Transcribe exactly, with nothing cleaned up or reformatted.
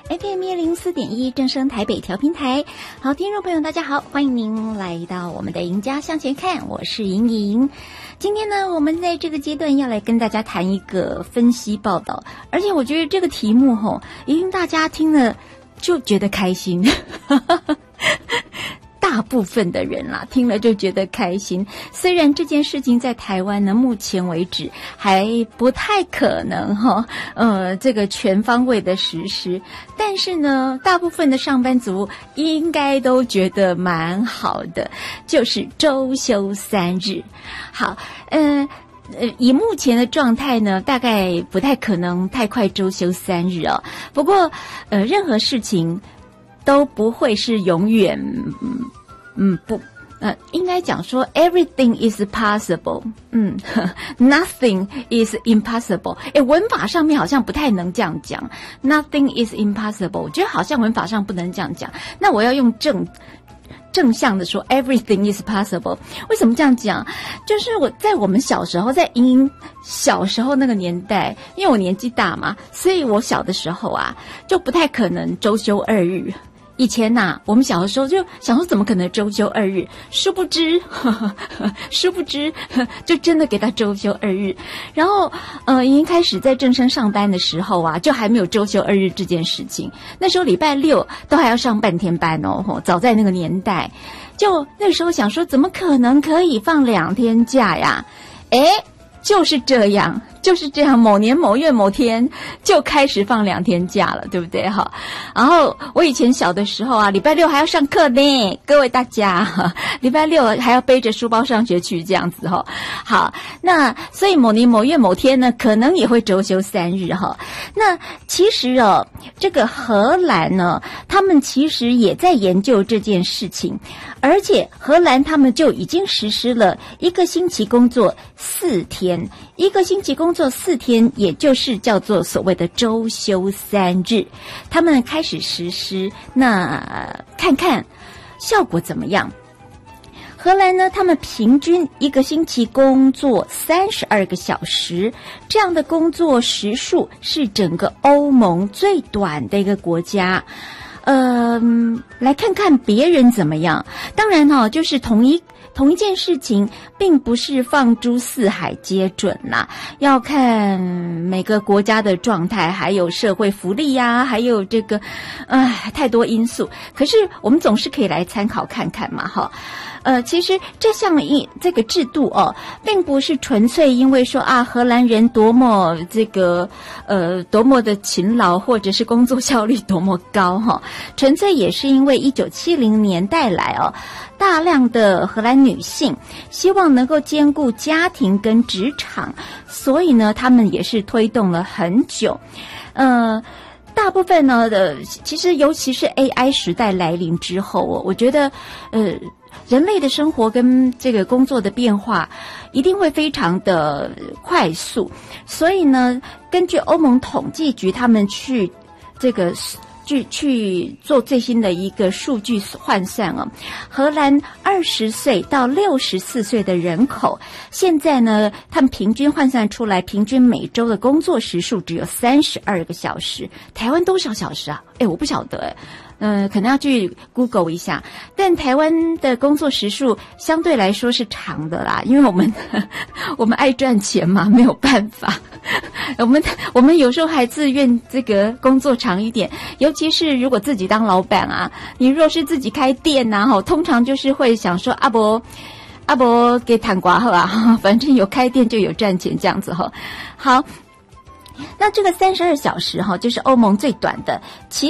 F M 一零四点一正声台北调频台。好，听众朋友大家好，欢迎您来到我们的赢家向前看，我是莹莹。今天呢，我们在这个阶段要来跟大家谈一个分析报道，而且我觉得这个题目吼，一定大家听了就觉得开心。大部分的人啦，听了就觉得开心。虽然这件事情在台湾呢，目前为止还不太可能哈，呃，这个全方位的实施，但是呢，大部分的上班族应该都觉得蛮好的，就是周休三日。好，嗯、呃。呃，以目前的状态呢，大概不太可能太快周休三日哦。不过，呃，任何事情都不会是永远，嗯嗯不，呃，应该讲说 everything is possible， 嗯 ，nothing is impossible。诶，文法上面好像不太能这样讲 ，nothing is impossible。我觉得好像文法上不能这样讲。那我要用正。正向的说 everything is possible。 为什么这样讲？就是我在我们小时候，在莹莹小时候那个年代，因为我年纪大嘛，所以我小的时候啊就不太可能周休二日。以前呐、啊，我们小的时候就想说怎么可能周休二日，殊不知呵呵殊不知呵就真的给他周休二日。然后呃已经开始在正声上班的时候啊，就还没有周休二日这件事情。那时候礼拜六都还要上半天班哦，早在那个年代，就那时候想说怎么可能可以放两天假呀？诶就是这样，就是这样，某年某月某天就开始放两天假了，对不对哈？然后我以前小的时候啊，礼拜六还要上课呢，各位大家，礼拜六还要背着书包上学去这样子哈。好，那所以某年某月某天呢，可能也会周休三日哈。那其实哦，这个荷兰呢，他们其实也在研究这件事情，而且荷兰他们就已经实施了一个星期工作四天。一个星期工作四天，也就是叫做所谓的周休三日，他们开始实施，那看看效果怎么样。荷兰呢，他们平均一个星期工作三十二个小时，这样的工作时数是整个欧盟最短的一个国家。呃，来看看别人怎么样。当然哈、哦，就是同一同一件事情，并不是放诸四海皆准啦，要看每个国家的状态，还有社会福利呀、啊，还有这个，唉，太多因素。可是我们总是可以来参考看看嘛，哈。呃，其实这项一这个制度哦，并不是纯粹因为说啊，荷兰人多么这个呃多么的勤劳，或者是工作效率多么高哈、哦，纯粹也是因为一九七零年代来哦，大量的荷兰女性希望能够兼顾家庭跟职场，所以呢，他们也是推动了很久，呃。大部分呢的，其实尤其是 A I 时代来临之后哦，我觉得，呃，人类的生活跟这个工作的变化一定会非常的快速，所以呢，根据欧盟统计局他们去这个。去去做最新的一个数据换算哦，荷兰二十岁到六十四岁的人口，现在呢，他们平均换算出来，平均每周的工作时数只有三十二个小时。台湾多少小时啊？哎，我不晓得哎。嗯、呃，可能要去 Google 一下，但台湾的工作时数相对来说是长的啦，因为我们我们爱赚钱嘛，没有办法，我们我们有时候还自愿这个工作长一点，尤其是如果自己当老板啊，你若是自己开店呐、啊，通常就是会想说阿伯阿伯给谈瓜好啊，反正有开店就有赚钱这样子哈。好，那这个三十二小时哈，就是欧盟最短的。其